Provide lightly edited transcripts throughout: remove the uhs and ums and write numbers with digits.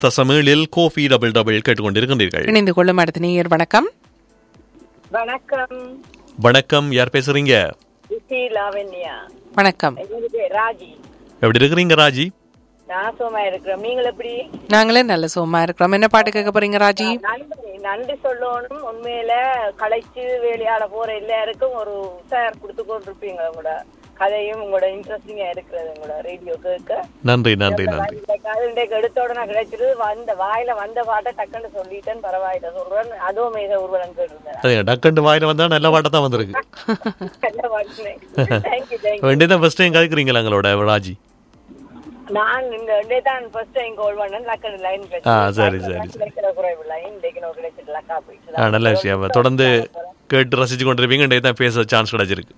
101.7 Kofi double double கேட்டுக்கொண்டிருக்கின்றீர்கள். இணைந்து கொள்ளும் அடுத்த நேயர். வணக்கம். வணக்கம். வணக்கம், யார் பேசுறீங்க? லாவண்யா. வணக்கம். ராஜி. எப்படி இருக்கிறீங்க ராஜி? நான் சோமா இருக்கிறோம். நீங்கள் எப்படி? நாங்களே நல்ல சோமா இருக்கிறோம். என்ன பாட்டு கேட்க போறீங்க ராஜி? நன்றி சொல்லணும். உண்மையில களைச்சு வேலையாட போற எல்லாருக்கும் ஒரு உற்சாகம் கொடுத்து கொண்டிருப்பீங்க. உங்களோட கதையும் உங்களோட இன்ட்ரெஸ்டிங்கா இருக்கிறது உங்களோட ரேடியோ கேட்க. நன்றி நன்றி நன்றி. இன்றைக்கு எடுத்த உடனே கிடைச்சிட்டு வந்த வாயில வந்த பாட்டை டக்குன்னு சொல்லிட்டேன். பரவாயில்ல சொல்றேன். அதுவும் மேக ஊர்வலம் கேட்டிருந்தேன். டக்குன்னு வாயில வந்தா நல்ல பாட்டை தான் வந்திருக்கு. நல்ல பாட்டு. Thank you thank you. வேண்டியதான் ஃபர்ஸ்ட் டைம் கதைக்கிறீங்களா எங்களோட ராஜி? நான் இந்த டே தான் ஃபர்ஸ்ட் டைம் கால் பண்ணேன். லக்கன் லைன் சரி சரி குறைவு லைன் டேக்கு நோ கிடைச்சிட்டு லக்கா போயிடுச்சு. நல்ல விஷயம். தொடர்ந்து கேட்டு ரசிச்சு கொண்டிருப்பீங்க. டே தான் பேச சான்ஸ் கிடைச்சிருக்கு.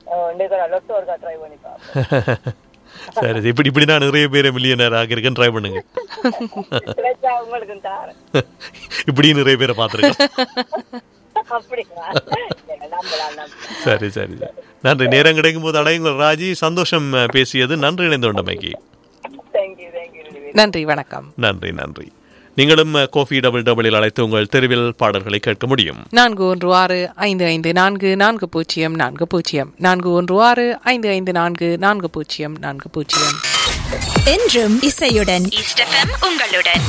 சரி, இப்படி நான் நிறைய பேரை மில்லியனர் ஆகியிருக்கேன். ட்ரை பண்ணுங்க. இப்படி நிறைய பேரை பார்த்துருக்கேன். சரி சரி சரி. நன்றி. நேரம் கிடைக்கும் போது அடையுங்கள் ராஜி. சந்தோஷம் பேசியது. நன்றி இணைந்து கொண்டமைக்கு. நன்றி, வணக்கம். நன்றி நன்றி. நீங்களும் கோஃபி டபுள் டபுளில் அழைத்து உங்கள் தெருவில் பாடல்களை கேட்க முடியும். 4165544040 4165544040. என்றும் இசையுடன் உங்களுடன்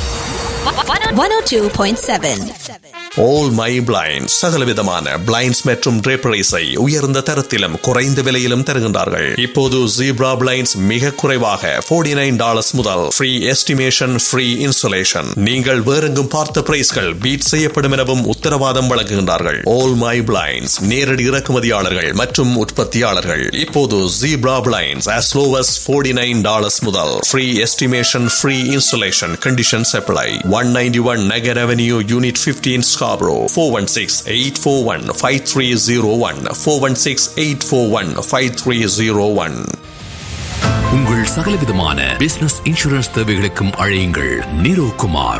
102.7. All My Blinds சகலவிதமான பிளைண்ட்ஸ் மற்றும் draperies-ஐ உயர்ந்த தரத்திலும் குறைந்த விலையிலும் தருகின்றார்கள். இப்போது Zebra Blinds மிக குறைவாக $49 முதல் ஃப்ரீ எஸ்டிமேஷன், ஃப்ரீ இன்சுலேஷன். நீங்கள் வேறெங்கும் பார்த்த பிரைஸ்கள் பீட் செய்யப்படும் எனவும் உத்தரவாதம் வழங்குகின்றார்கள். All My Blinds நேரடி இறக்குமதியாளர்கள் மற்றும் உற்பத்தியாளர்கள். இப்போது Zebra Blinds as low as $49 முதல் free estimation, free insulation. Conditions apply. 191 Nagar Avenue, Unit 15, Scarborough. 416-841-5301. 416-841-5301. உங்கள் சகலவிதமான பிசினஸ் இன்சூரன்ஸ் தேவைகளுக்கும் அழையுங்கள் நீரோ குமார்.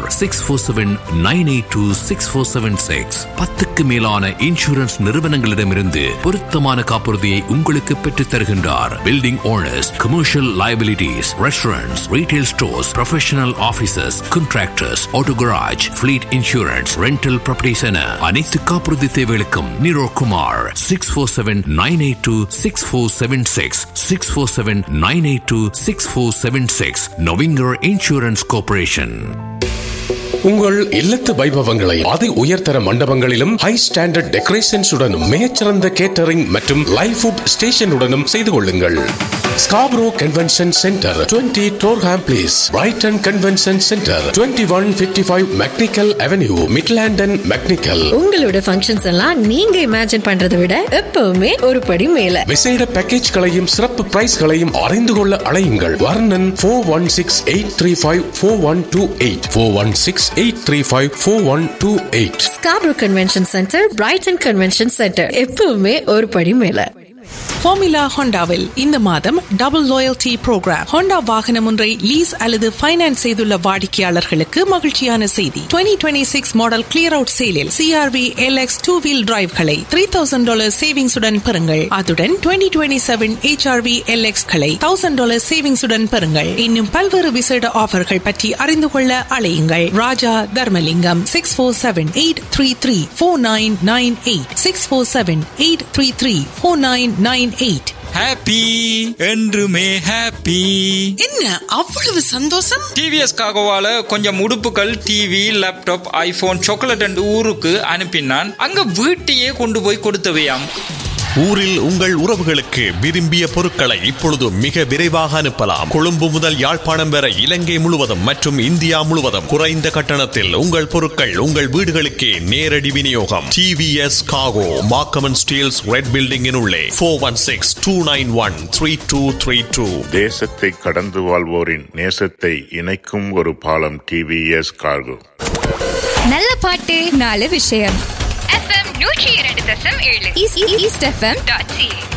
647-982-6476. 10க்கு மேலான இன்சூரன்ஸ் நிறுவனங்களிடமிருந்து பொருத்தமான காப்புறுதியை உங்களுக்கு பெற்றுத் தருகின்றார். Building owners, commercial liabilities, restaurants, retail stores, professional offices, contractors, auto garage, fleet insurance, rental properties என அனைத்து காப்புறுதி தேவைகளுக்கும் நீரோ குமார். 647-982-6476. 647-982-6476. Novinger Insurance Corporation. உங்கள் இல்லத்து வைபவங்களை அதி உயர்தர மண்டபங்களிலும் ஹை ஸ்டாண்டர்ட் டெக்கரேஷன்ஸ் உடனும் மிகச்சிறந்த கேட்டரிங் மற்றும் லைவ் ஃபுட் ஸ்டேஷனுடனும் செய்து கொள்ளுங்கள். Scarborough convention centre, 20 Durham place, Brayton convention centre, 2155 mechanical avenue, மிட்லாண்டன் mechanical. உங்களோட ஃபங்க்ஷன்ஸ் எல்லாம் நீங்க இமேஜின் பண்றதை விட எப்பவுமே ஒரு படி மேல. விசேட பேக்கேஜ்களையும் சிறப்பு பிரைஸ்களையும் அறிந்து கொள்ள அழையுங்கள். வர்ணன் 416-835-4128. 416-835-4128. Scarborough convention centre, Brayton convention centre, எப்பவுமே ஒரு படி மேல. ஃபார்முலா ஹோண்டாவில் இந்த மாதம் டபுள் லாயல்டி புரோகிராம். ஹோண்டா வாகனம் ஒன்றை லீஸ் அல்லது ஃபைனான்ஸ் செய்துள்ள வாடிக்கையாளர்களுக்கு மகிழ்ச்சியான செய்தி. 2026 model clear out சேலில் CRV LX 2-wheel டிரைவ்களை $3,000 சேவிங்ஸுடன் பெறுங்கள். அதுடன் 2027 HRV LX களை $1,000 சேவிங்ஸுடன் பெறுங்கள். இன்னும் பல்வேறு விசேட ஆஃபர்கள் பற்றி அறிந்து கொள்ள அழையுங்கள். ராஜா தர்மலிங்கம் 647-833-4998. 647-833-4998. ஹாப்பி என்றுமே ஹாப்பி. என்ன அவ்வளவு சந்தோஷம்? டிவிஎஸ் காகோவால கொஞ்சம் உடுப்புகள், TV, laptop, iPhone, chocolate and ஊருக்கு அனுப்பினான். அங்க வீட்டையே கொண்டு போய் கொடுத்தவையாம். ஊரில் உங்கள் உறவுகளுக்கு விரும்பிய பொருட்களை இப்பொழுது மிக விரைவாக அனுப்பலாம். கொழும்பு முதல் யாழ்ப்பாணம் வரை இலங்கை முழுவதும் மற்றும் இந்தியா முழுவதும் குறைந்த கட்டணத்தில் உங்கள் பொருட்கள் உங்கள் வீடுகளுக்கே நேரடி விநியோகம். டிவிஎஸ் காகோ, மாக்கமன் ஸ்டீல்ஸ், ரெட் பில்டிங்கின் உள்ளே. 416-291-3232. தேசத்தை கடந்து வாழ்வோரின் நேசத்தை இணைக்கும் ஒரு பாலம். TVS cargo. நல்ல பாட்டு, நல்ல விஷயம். FM 102.7 East FM.ca